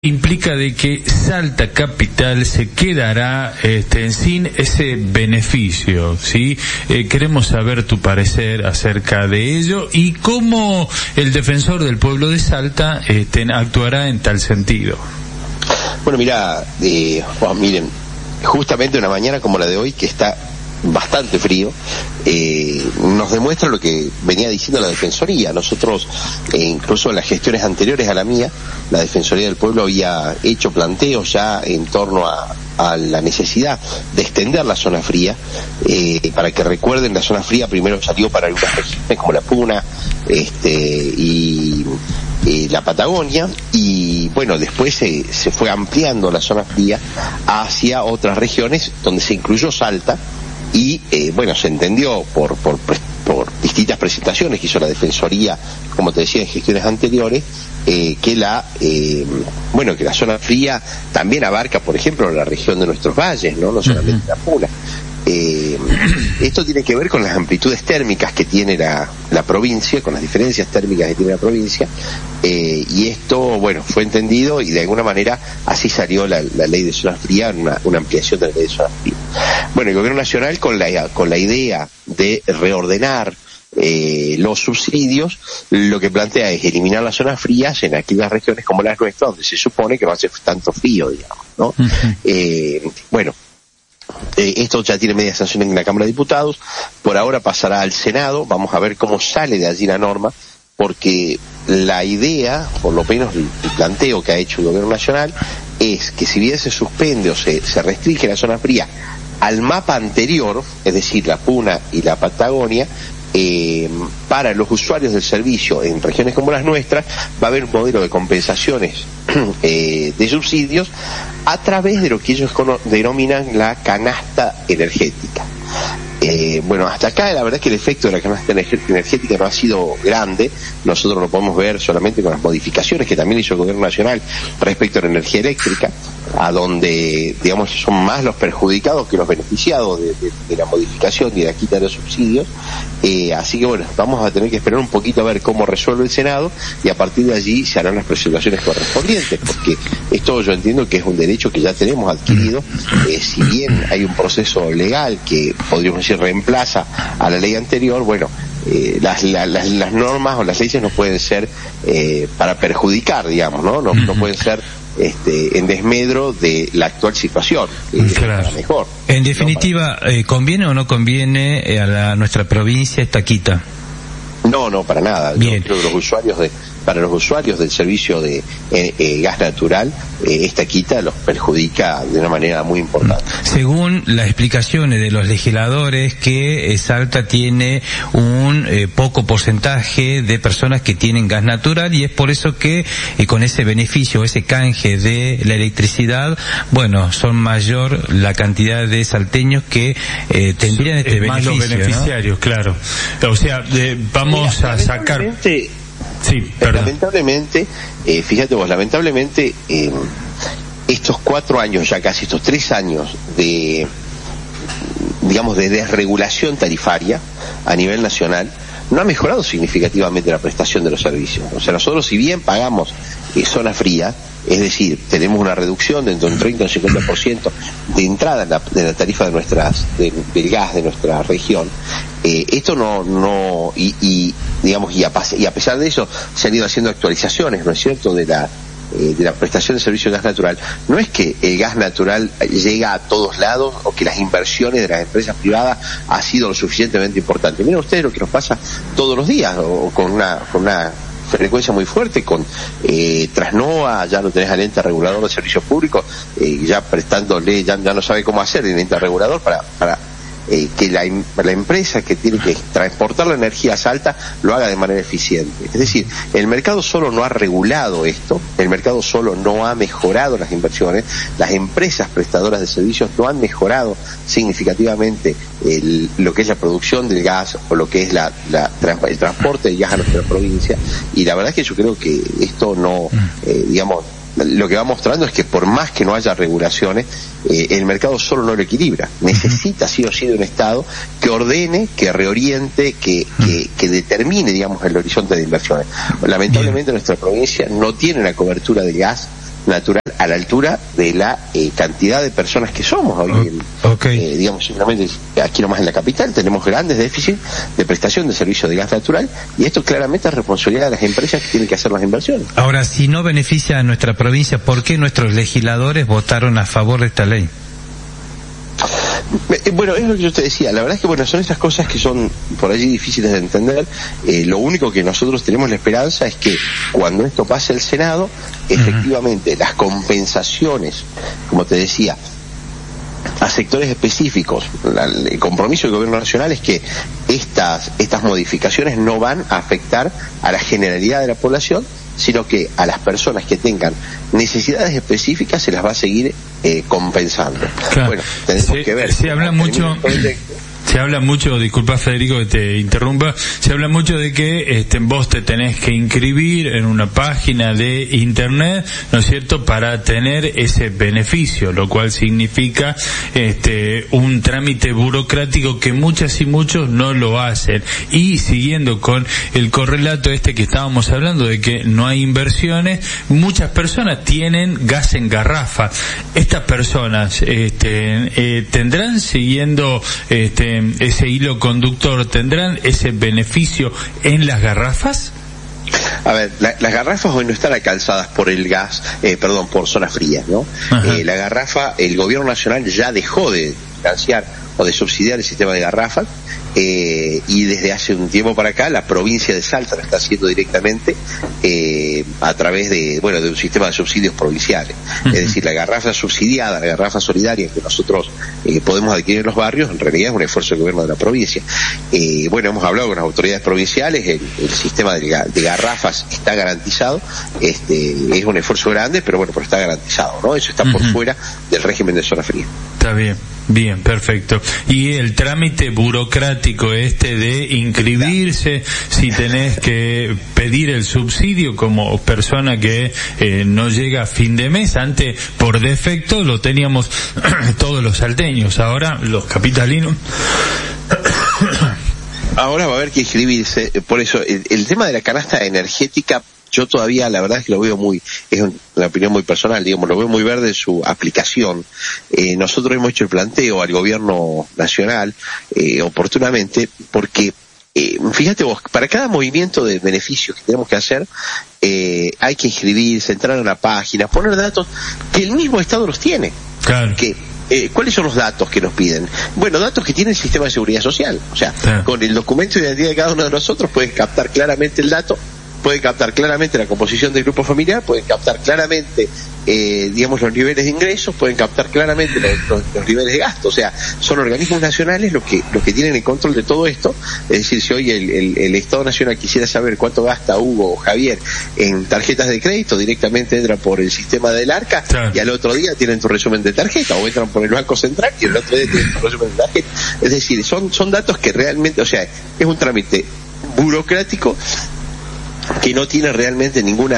implica de que Salta Capital se quedará sin ese beneficio, ¿sí? Queremos saber tu parecer acerca de ello y cómo el defensor del pueblo de Salta actuará en tal sentido. Bueno, miren, justamente una mañana como la de hoy, que está bastante frío, nos demuestra lo que venía diciendo la Defensoría. Nosotros, incluso en las gestiones anteriores a la mía, la Defensoría del Pueblo había hecho planteos ya en torno a la necesidad de extender la zona fría. Para que recuerden, la zona fría primero salió para algunas regiones como la Puna y la Patagonia, y bueno, después se fue ampliando la zona fría hacia otras regiones donde se incluyó Salta. Y se entendió por distintas presentaciones que hizo la Defensoría, como te decía, en gestiones anteriores, que la zona fría también abarca, por ejemplo, la región de nuestros valles, no solamente la Puna. Esto tiene que ver con las amplitudes térmicas que tiene la provincia, con las diferencias térmicas que tiene la provincia, y esto, fue entendido y de alguna manera así salió la ley de zona fría, una ampliación de la ley de zona fría. El Gobierno Nacional con la idea de reordenar los subsidios, lo que plantea es eliminar las zonas frías en aquellas regiones como las nuestras, donde se supone que no hace tanto frío, digamos, ¿no? Esto ya tiene media sanción en la Cámara de Diputados, por ahora pasará al Senado, vamos a ver cómo sale de allí la norma, porque la idea, por lo menos el planteo que ha hecho el Gobierno Nacional, es que si bien se suspende o se restringe la zona fría al mapa anterior, es decir, la Puna y la Patagonia, para los usuarios del servicio en regiones como las nuestras va a haber un modelo de compensaciones de subsidios a través de lo que ellos denominan la canasta energética. Hasta acá la verdad es que el efecto de la canasta energética no ha sido grande. Nosotros lo podemos ver solamente con las modificaciones que también hizo el Gobierno Nacional respecto a la energía eléctrica, a donde, son más los perjudicados que los beneficiados de la modificación y de la quita de los subsidios. Así que vamos a tener que esperar un poquito a ver cómo resuelve el Senado y a partir de allí se harán las preservaciones correspondientes, porque esto yo entiendo que es un derecho que ya tenemos adquirido. Si bien hay un proceso legal que podríamos decir reemplaza a la ley anterior, las normas o las leyes no pueden ser para perjudicar, digamos, no pueden ser en desmedro de la actual situación, claro. Mejor. En definitiva, ¿conviene o no conviene a nuestra provincia esta quita? No, para nada. Bien. Yo creo que para los usuarios del servicio de gas natural, esta quita los perjudica de una manera muy importante. Según las explicaciones de los legisladores, que Salta tiene un poco porcentaje de personas que tienen gas natural y es por eso que con ese beneficio, ese canje de la electricidad, son mayor la cantidad de salteños que tendrían este beneficio. Más los beneficiarios, ¿no? Claro. O sea, vamos a sacar... Sí, lamentablemente, fíjate vos, estos 4 años, ya casi estos 3 años de desregulación tarifaria a nivel nacional, no ha mejorado significativamente la prestación de los servicios. O sea, nosotros si bien pagamos zona fría, es decir, tenemos una reducción de entre un 30 y un 50% de entrada de la tarifa del gas de nuestra región, esto y a pesar de eso se han ido haciendo actualizaciones, ¿no es cierto?, de la prestación de servicio de gas natural. No es que el gas natural llega a todos lados o que las inversiones de las empresas privadas ha sido lo suficientemente importante. Miren ustedes lo que nos pasa todos los días, o con una frecuencia muy fuerte, con Trasnoa, ya no tenés al ente regulador de servicios públicos, ya prestándole, ya no sabe cómo hacer el ente regulador para que la empresa que tiene que transportar la energía a Salta lo haga de manera eficiente. Es decir, el mercado solo no ha regulado esto, el mercado solo no ha mejorado las inversiones, las empresas prestadoras de servicios no han mejorado significativamente lo que es la producción del gas o lo que es el transporte del gas a nuestra provincia, y la verdad es que yo creo que esto no, lo que va mostrando es que por más que no haya regulaciones, el mercado solo no lo equilibra. Necesita sí o sí de un Estado que ordene, que reoriente, que determine, el horizonte de inversiones. Lamentablemente nuestra provincia no tiene una cobertura de gas natural a la altura de la cantidad de personas que somos hoy. Digamos, simplemente aquí nomás en la capital tenemos grandes déficits de prestación de servicio de gas natural, y esto claramente es responsabilidad de las empresas que tienen que hacer las inversiones. Ahora, si no beneficia a nuestra provincia, ¿por qué nuestros legisladores votaron a favor de esta ley? Bueno, es lo que yo te decía, la verdad es que bueno, son estas cosas que son por allí difíciles de entender. Lo único que nosotros tenemos la esperanza es que cuando esto pase al Senado, efectivamente las compensaciones, como te decía, a sectores específicos, el compromiso del gobierno nacional es que estas modificaciones no van a afectar a la generalidad de la población, sino que a las personas que tengan necesidades específicas se las va a seguir compensando. Claro. Bueno, tenemos que ver. Se habla mucho, disculpa Federico que te interrumpa, se habla mucho de que vos te tenés que inscribir en una página de internet, ¿no es cierto?, para tener ese beneficio, lo cual significa un trámite burocrático que muchas y muchos no lo hacen. Y siguiendo con el correlato que estábamos hablando de que no hay inversiones, muchas personas tienen gas en garrafa. Estas personas tendrán, siguiendo ese hilo conductor, tendrán ese beneficio en las garrafas. A ver, las garrafas hoy no están calzadas por el gas, por zonas frías, ¿no? La garrafa, el gobierno nacional ya dejó de financiar o de subsidiar el sistema de garrafas, y desde hace un tiempo para acá la provincia de Salta lo está haciendo directamente a través de un sistema de subsidios provinciales. Es decir, la garrafa subsidiada, la garrafa solidaria que nosotros podemos adquirir en los barrios, en realidad es un esfuerzo del gobierno de la provincia. Hemos hablado con las autoridades provinciales, el sistema de garrafas está garantizado, es un esfuerzo grande, pero está garantizado, ¿no? Eso está por fuera del régimen de zona fría. Está bien, perfecto. Y el trámite burocrático de inscribirse, si tenés que pedir el subsidio como persona que no llega a fin de mes, antes por defecto lo teníamos todos los salteños, ahora los capitalinos. Ahora va a haber que inscribirse, por eso el tema de la canasta energética, yo todavía la verdad es que lo veo es una opinión muy personal, digamos, lo veo muy verde en su aplicación. Nosotros hemos hecho el planteo al gobierno nacional oportunamente, porque fíjate vos, para cada movimiento de beneficios que tenemos que hacer, hay que inscribirse, entrar a una página, poner datos que el mismo Estado los tiene. Claro. ¿Cuáles son los datos que nos piden? Bueno, datos que tiene el sistema de seguridad social. O sea, con el documento de identidad de cada uno de nosotros pueden captar claramente el dato, pueden captar claramente la composición del grupo familiar, pueden captar claramente los niveles de ingresos, pueden captar claramente los niveles de gasto. O sea, son organismos nacionales los que tienen el control de todo esto. Es decir, si hoy el Estado Nacional quisiera saber cuánto gasta Hugo o Javier en tarjetas de crédito, directamente entra por el sistema del ARCA, y al otro día tienen tu resumen de tarjeta, o entran por el Banco Central y el otro día tienen tu resumen de tarjeta. Es decir, son datos que realmente, es un burocrático que no tiene realmente ningún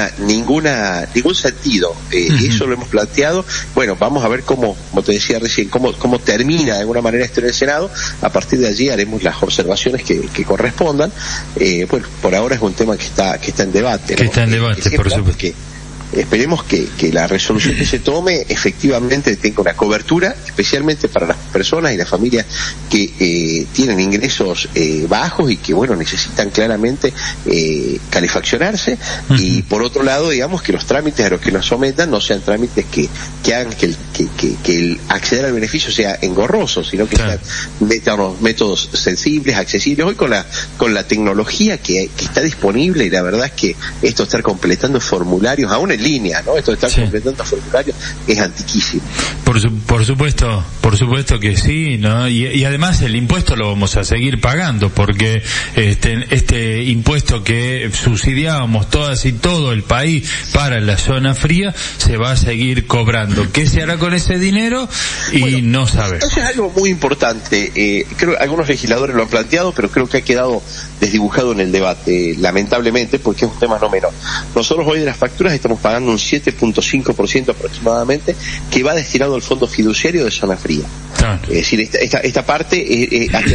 sentido. Eso lo hemos planteado. Bueno, vamos a ver como te decía recién, cómo termina de alguna manera esto en el Senado. A partir de allí haremos las observaciones que correspondan. Por ahora es un tema que está en debate. Que está en debate, por supuesto. Esperemos que la resolución que se tome efectivamente tenga una cobertura, especialmente para las personas y las familias que tienen ingresos bajos y que necesitan claramente calefaccionarse. Y por otro lado, digamos, que los trámites a los que nos sometan no sean trámites que hagan que el acceder al beneficio sea engorroso, sino que sean métodos sensibles, accesibles. Hoy con la tecnología que está disponible, y la verdad es que esto de estar completando formularios aún en línea, ¿no? Esto de estar completando formularios es antiquísimo. Por supuesto que sí, ¿no? Y además el impuesto lo vamos a seguir pagando, porque este impuesto que subsidiábamos todas y todo el país para la zona fría se va a seguir cobrando. ¿Qué se hará con ese dinero? No sabe. Eso es algo muy importante. Creo que algunos legisladores lo han planteado, pero creo que ha quedado desdibujado en el debate, lamentablemente, porque es un tema no menor. Nosotros hoy de las facturas estamos pagando un 7.5% aproximadamente, que va destinado al fondo fiduciario de zona fría. Es decir, esta parte ha quedado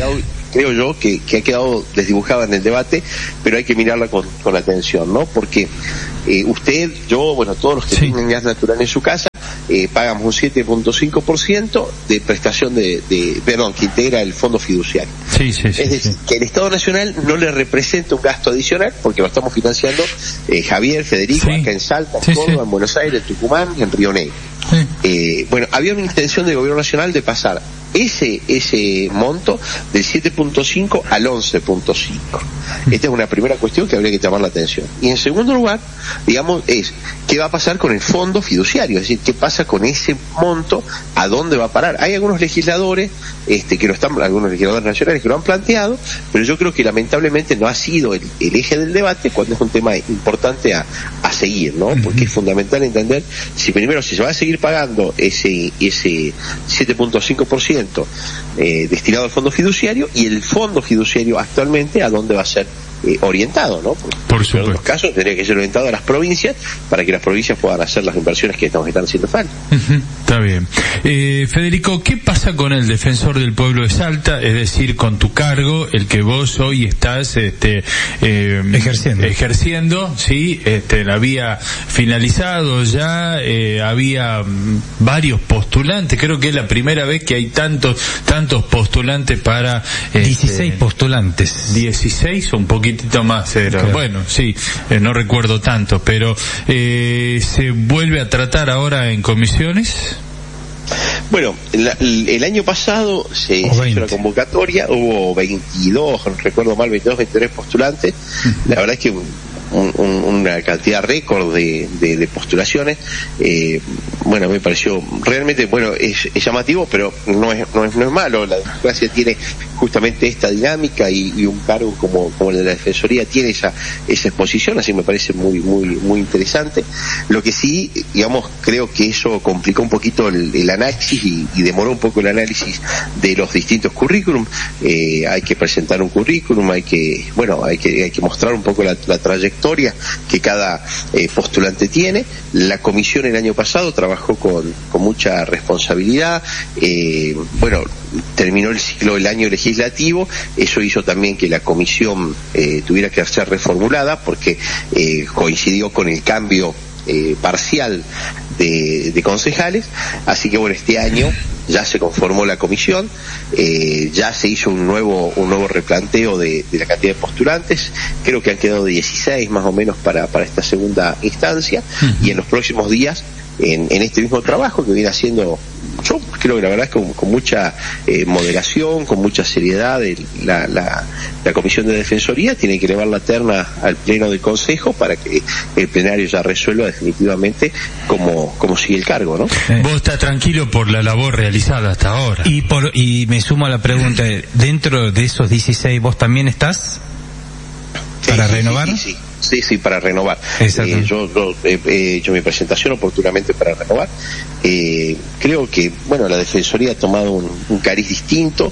creo yo, que ha quedado desdibujada en el debate, pero hay que mirarla con atención, ¿no? Porque usted, yo, bueno, todos los que tienen gas natural en su casa, pagamos un 7.5% de prestación perdón, que integra el fondo fiduciario. Es decir, que el Estado Nacional no le representa un gasto adicional, porque lo estamos financiando Javier, Federico, acá en Salta, en Córdoba, en Buenos Aires, en Tucumán y en Río Negro. Bueno, había una intención del Gobierno Nacional de pasar ese monto del 7.5 al 11.5. Esta es una primera cuestión que habría que llamar la atención. Y en segundo lugar, digamos, es ¿qué va a pasar con el fondo fiduciario? Es decir, ¿qué pasa con ese monto? ¿A dónde va a parar? Hay algunos legisladores algunos legisladores nacionales que lo han planteado, pero yo creo que lamentablemente no ha sido el eje del debate, cuando es un tema importante a seguir, ¿no? Porque es fundamental entender si primero se va a seguir pagando ese 7.5% destinado al fondo fiduciario, y el fondo fiduciario actualmente a dónde va a ser orientado, ¿no? Por supuesto. En los casos tendría que ser orientado a las provincias para que las provincias puedan hacer las inversiones que nos están haciendo falta. Está bien. Federico, ¿qué pasa con el defensor del pueblo de Salta? Es decir, con tu cargo, el que vos hoy estás ejerciendo, sí, la había finalizado ya, había varios postulantes, creo que es la primera vez que hay tantos postulantes para 16 postulantes. 16 o un poquitito más era. Claro. Bueno, sí, no recuerdo tanto, pero ¿se vuelve a tratar ahora en comisiones? Bueno, el año pasado se hizo la convocatoria, hubo 22, no recuerdo mal, 23 postulantes. La verdad es que una cantidad récord de postulaciones. Bueno, me pareció realmente, bueno, es llamativo, pero no es malo. La democracia tiene justamente esta dinámica, y un cargo como el de la Defensoría tiene esa exposición, así me parece muy interesante. Lo que sí, digamos, creo que eso complicó un poquito el análisis y demoró un poco el análisis de los distintos currículum. Hay que presentar un currículum, hay que mostrar un poco la trayectoria que cada postulante tiene. La comisión el año pasado trabajó con mucha responsabilidad. Bueno, terminó el año legislativo, eso hizo también que la comisión tuviera que ser reformulada, porque coincidió con el cambio parcial de concejales. Así que bueno, este año ya se conformó la comisión, ya se hizo un nuevo replanteo de la cantidad de postulantes. Creo que han quedado 16 más o menos para esta segunda instancia, y en los próximos días, en este mismo trabajo que viene haciendo, yo creo que la verdad es que con mucha moderación, con mucha seriedad, la Comisión de Defensoría tiene que elevar la terna al Pleno del Consejo para que el plenario ya resuelva definitivamente cómo sigue el cargo, ¿no? Vos estás tranquilo por la labor realizada hasta ahora. Y me sumo a la pregunta, dentro de esos 16, ¿vos también estás para renovar? Sí, para renovar. Yo he hecho mi presentación oportunamente para renovar. Creo que, bueno, la Defensoría ha tomado un cariz distinto.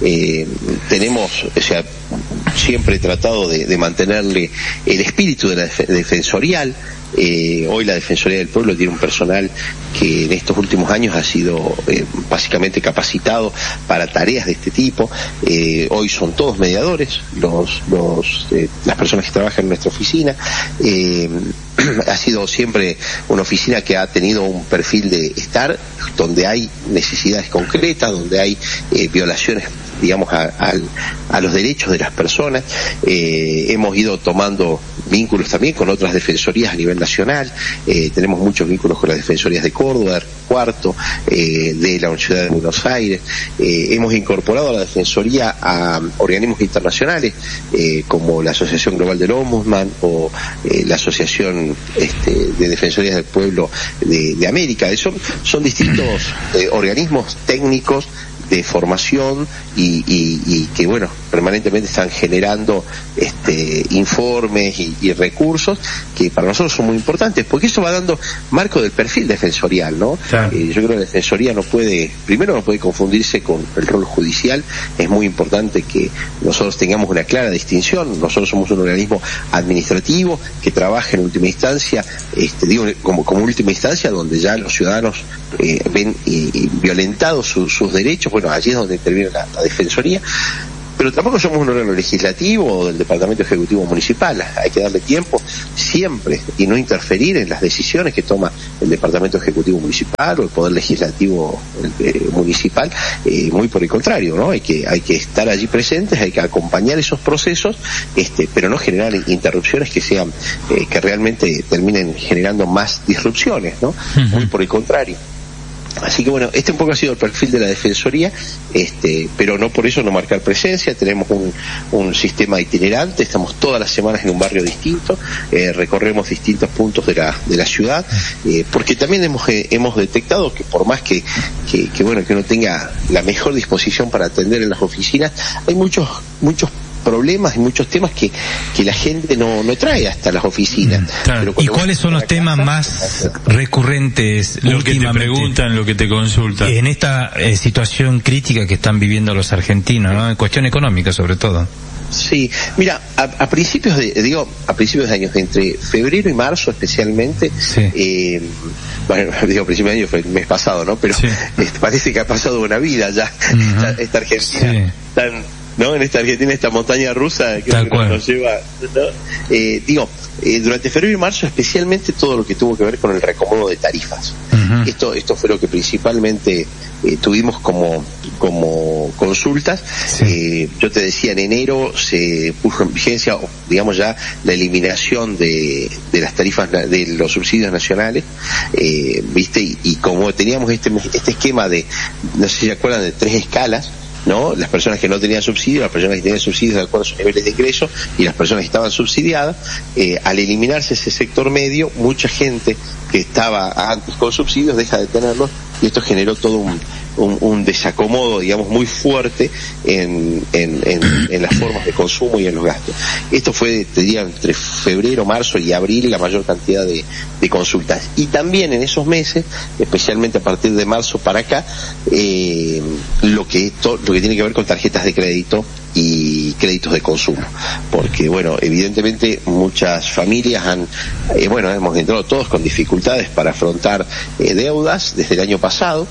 Siempre he tratado de mantenerle el espíritu de la defensorial. Hoy la Defensoría del Pueblo tiene un personal que en estos últimos años ha sido básicamente capacitado para tareas de este tipo. Hoy son todos mediadores, las personas que trabajan en nuestra oficina. Ha sido siempre una oficina que ha tenido un perfil de estar donde hay necesidades concretas, donde hay violaciones, digamos, a los derechos de las personas. Hemos ido tomando vínculos también con otras defensorías a nivel nacional. Tenemos muchos vínculos con las defensorías de Córdoba, Cuarto, de la Universidad de Buenos Aires. Hemos incorporado a la defensoría a organismos internacionales como la Asociación Global del Ombudsman o la Asociación de Defensorías del Pueblo de América. Son distintos organismos técnicos de formación y que, bueno, permanentemente están generando informes y recursos que para nosotros son muy importantes, porque eso va dando marco del perfil defensorial, ¿no? Claro. Yo creo que la Defensoría no puede confundirse con el rol judicial. Es muy importante que nosotros tengamos una clara distinción. Nosotros somos un organismo administrativo que trabaja en última instancia, como última instancia, donde ya los ciudadanos ven violentados sus derechos. Bueno, allí es donde interviene la Defensoría. Pero pero tampoco somos un órgano legislativo o del Departamento Ejecutivo Municipal. Hay que darle tiempo siempre y no interferir en las decisiones que toma el Departamento Ejecutivo Municipal o el Poder Legislativo Municipal, muy por el contrario, ¿no? Hay que estar allí presentes, hay que acompañar esos procesos, pero no generar interrupciones que sean, que realmente terminen generando más disrupciones, ¿no? Muy por el contrario. Así que bueno, un poco ha sido el perfil de la Defensoría, pero no por eso no marcar presencia. Tenemos un sistema itinerante, estamos todas las semanas en un barrio distinto, recorremos distintos puntos de la ciudad, porque también hemos detectado que por más que uno tenga la mejor disposición para atender en las oficinas, hay muchos problemas y muchos temas que la gente no trae hasta las oficinas. Claro. ¿Y cuáles son los temas más recurrentes lo que te preguntan, lo que te consultan? En esta situación crítica que están viviendo los argentinos, ¿no? En cuestión económica sobre todo. Sí, mira, a principios de años, entre febrero y marzo especialmente, sí. Principios de año fue el mes pasado, ¿no? Pero sí. Parece que ha pasado una vida ya, esta Argentina tan... ¿no? En esta Argentina, esta montaña rusa que nos lleva, ¿no? Durante febrero y marzo especialmente todo lo que tuvo que ver con el reacomodo de tarifas. Esto fue lo que principalmente tuvimos como consultas. Sí. Yo te decía, en enero se puso en vigencia, digamos ya, la eliminación de las tarifas de los subsidios nacionales, ¿viste? Y como teníamos este esquema de, no sé si se acuerdan, de 3 escalas, ¿no? Las personas que no tenían subsidio, las personas que tenían subsidios de acuerdo a sus niveles de ingreso y las personas que estaban subsidiadas, al eliminarse ese sector medio, mucha gente que estaba antes con subsidios deja de tenerlos, y esto generó todo un desacomodo, digamos, muy fuerte en las formas de consumo y en los gastos. Esto fue, te diría, entre febrero, marzo y abril la mayor cantidad de consultas. Y también en esos meses, especialmente a partir de marzo para acá, lo que tiene que ver con tarjetas de crédito y créditos de consumo, porque bueno, evidentemente muchas familias hemos entrado todos con dificultades para afrontar deudas desde el año pasado.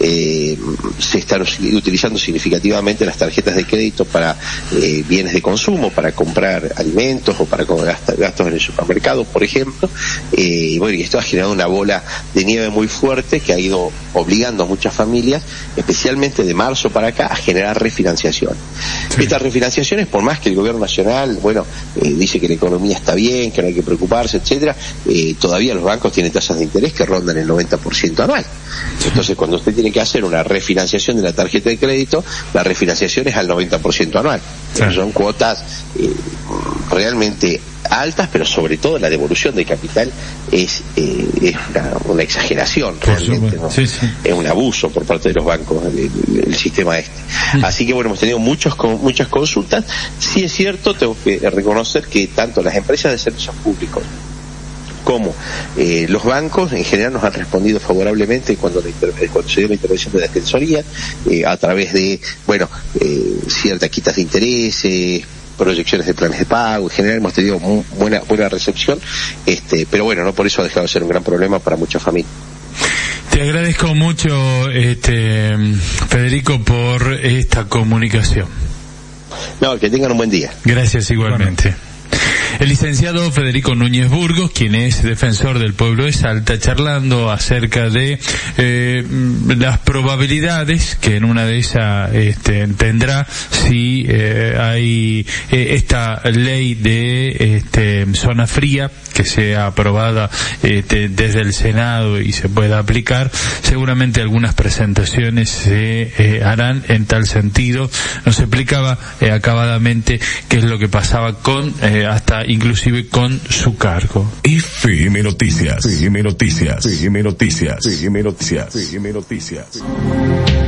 Se están utilizando significativamente las tarjetas de crédito para bienes de consumo, para comprar alimentos o para gastos en el supermercado, por ejemplo, y esto ha generado una bola de nieve muy fuerte que ha ido obligando a muchas familias, especialmente de marzo para acá, a generar refinanciación. Sí. Estas refinanciaciones, por más que el gobierno nacional, dice que la economía está bien, que no hay que preocuparse, etcétera, todavía los bancos tienen tasas de interés que rondan el 90% anual. Entonces, cuando usted tiene que hacer una refinanciación de la tarjeta de crédito, la refinanciación es al 90% anual. Sí. Son cuotas realmente altas, pero sobre todo la devolución de capital es una exageración realmente, ¿no? Sí. Es un abuso por parte de los bancos el sistema este. Así que hemos tenido muchas consultas. Sí es cierto, tengo que reconocer que tanto las empresas de servicios públicos como los bancos en general nos han respondido favorablemente cuando se dio la intervención de la Defensoría, a través de ciertas quitas de intereses, proyecciones de planes de pago. En general hemos tenido buena recepción, pero no por eso ha dejado de ser un gran problema para muchas familias. Te agradezco mucho, Federico, por esta comunicación. No, que tengan un buen día. Gracias igualmente. El licenciado Federico Núñez Burgos, quien es defensor del pueblo de Salta, charlando acerca de las probabilidades que en una de esas tendrá si hay esta ley de zona fría que sea aprobada desde el Senado y se pueda aplicar. Seguramente algunas presentaciones se harán en tal sentido. Nos explicaba acabadamente qué es lo que pasaba con hasta inclusive con su cargo. FM Noticias. FM Noticias. FM Noticias. FM Noticias. FM Noticias.